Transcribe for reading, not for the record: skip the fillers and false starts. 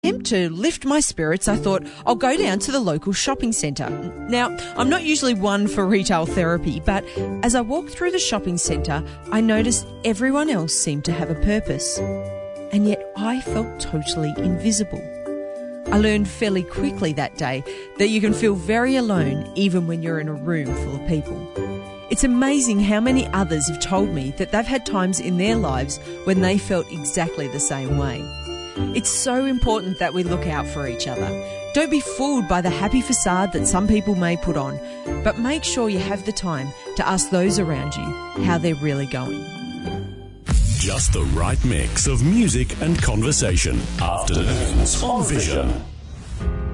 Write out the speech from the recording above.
To lift my spirits, I thought I'll go down to the local shopping centre. Now, I'm not usually one for retail therapy, but as I walked through the shopping centre, I noticed everyone else seemed to have a purpose. And yet I felt totally invisible. I learned fairly quickly that day that you can feel very alone even when you're in a room full of people. It's amazing how many others have told me that they've had times in their lives when they felt exactly the same way. It's so important that we look out for each other. Don't be fooled by the happy facade that some people may put on, but make sure you have the time to ask those around you how they're really going. Just the right mix of music and conversation. Afternoons on Vision.